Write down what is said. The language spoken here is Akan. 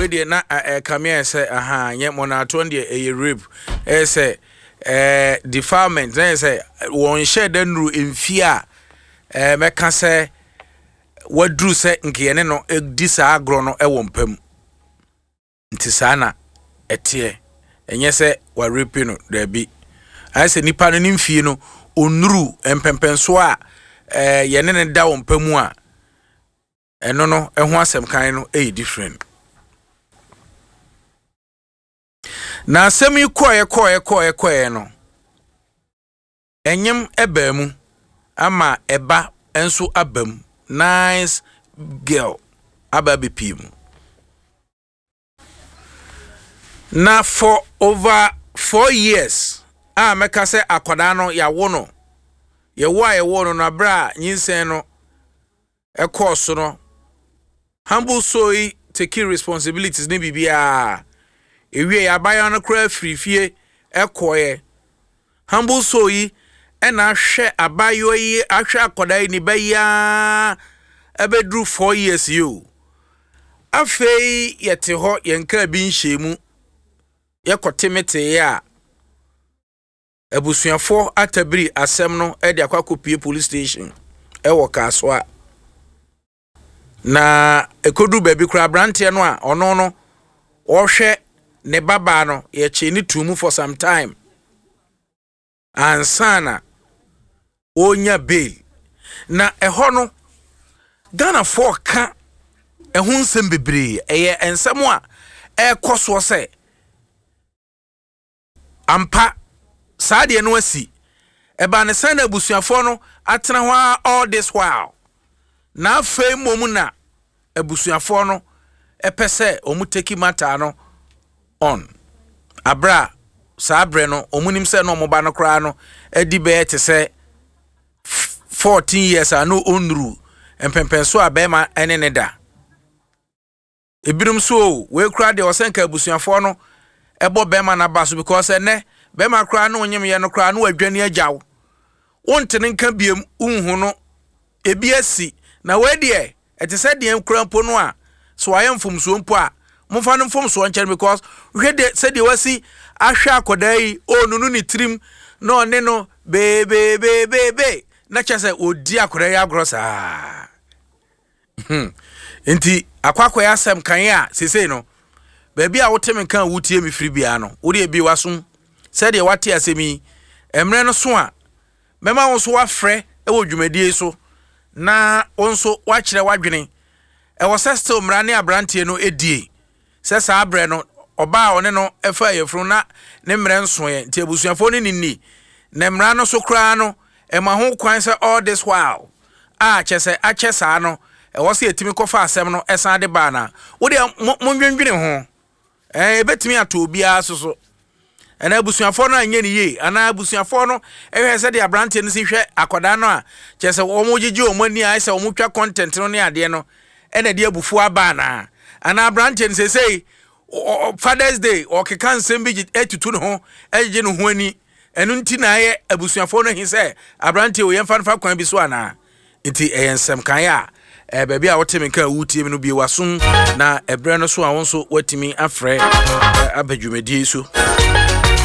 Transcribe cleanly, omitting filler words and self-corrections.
we dey na come here say aha nye monaton dey e rape say defilement then say won share den ru emfi a meka say wadru say nkeye no di sa agro no e wo mpam nti sa na etie enye say wa rape no da bi I say nipa no nimfie no onuru empempenso a yene ne da wo mpamu a eno no eho asem kan no different na asem yi koye no enyem ebamu ama eba enso abam nice girl ababe pim na for over 4 years meka se akoda no ya wo no ye wo no na bra nyinsen no ekoso no humble soy take responsibilities ni bibia ewie ya bayo no kra frifie ekoye humble soy ena hwe abayo yi ahwe akoda ni baya ebedru 4 years you afei yete ho yenka bi nhemu yekotemete ya abusuafo atabiri asem no e de akwakopie police station e wo kaswa na ekodu baby kra brante no a ono no wo hwe ne baba no ye che ni tumu for some time ansana onya bail na eho no Ghana for ka ehun nsem bebre eye ensem a ekoso se ampa saade no asi eba ne san abusuafo no atena ho all this while na afei momu na abusuafo no epese omuteki mata no on abra sabre no omunim se no moba no kra no edi be te se 14 years ano onru empempenso abema ene ne da ebirum so we kra de osenka abusuafo no ebo bema na baso because ene bema kra no onyem ye no kra no adwane agyaw wontene nka biem unhu no ebi asi na we de ete se de kra mpo no a so ayemfom so mpo a momfa no mfom so nkyere because we de se de wasi ahwe akodai onunu ni trim no ne no be na chese odi akodai agrosa enti akwakwa ya asem kan ya sese no baby a wotem kan wutie mi firi bia no wo de bi wasom said de wate asemi emre no so a mema wo so wafrɛ e wo dwumadie so na wonso wakyerɛ wadwene e wo still mrane abrantie no edie sɛ saa abrɛ no oba one no efa yefru na ne mrɛ nso ye nti abusuafo ni nini na mra no so kra no e ma ho kwan sɛ all this while kyese akyesa no e wo se etimi kofa asɛm no esan de ba na wo de mondwendwene ho ebetimi ato bia so ena abusuafo no anye ni ye ana abusuafo no ehwe se de abrante no si hwe akoda no a kyese wo mo gigi o mani ai se wo mo twa content no ne ade no ena de abufu aba na ana abrante no say Father's Day o keka nsem bi etutu no ho eje no ho ani enu nti na ye abusuafo no hi se abrante o yemfa fa kwan bi so ana nti ensem kan ya baby a wotemi kan wutie mi no bi wasom na ebre no so a won so watimi afrɛ abadwumedie so